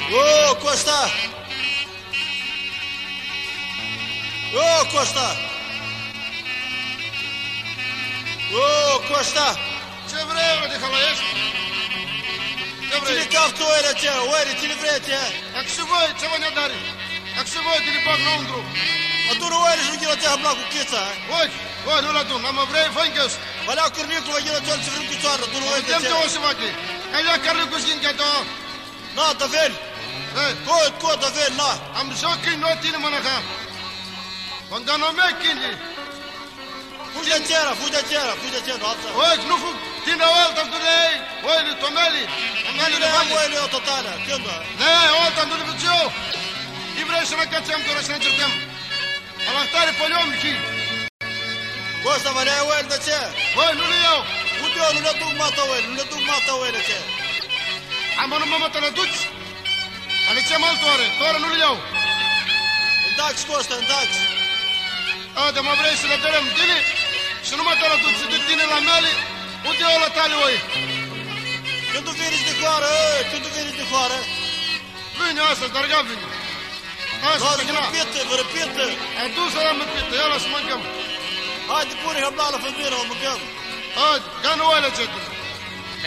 Ô, Costa! Ô, Costa! Ô, Costa! Ce vrei, mă, de halăiești? Ce vrei? Cine caftă oile ce? Oile, cine vrei ce? Dacă și voi, ce vă ne dari? Dacă și voi, te le bag înăuntru. Adună oile și nu ghila te-a habla cu chița, ha? Oi, nu-l adun, am vrei, fă închis. Valea cârnicul, vă ghila ce-l ce vrem cu țoară, adună oile Tem ce? te o să facă. Ai la carnicul schincea ta. Na, da veli! Coi, da veli, na! Am joc în noi tine, mă, năca. Când nu mea chindi. Fugi de cera, noaptea. Oi, nu fug, tine o altă, tu de ei. Oile, tomeli. Tomeli de Am bani. oile eu totale, când? Ne, o altă, tu de văciu. I vrei să mă cățeam, tu să ne certăm. Alahtare pe leom, chi. Costa, valea oile de ce? Oi, nu le iau. Unde eu nu le duc mata oile ce? Am nu mă te le duci. Ale ce maltoare, toare nu le iau. În tax, Costa, în tax. De mă vrei să le dărăm tine și nu mă te le duci de tine la mele. Unde iau la tale, oi? Când tu veniți de hoară, Vine asta, darga vine. Asta, vă răpită. Ai dus la măpită, ia la să mâncăm. Haide, pune habla la fămână, o mâncăm. Haide, gana oile ce tu.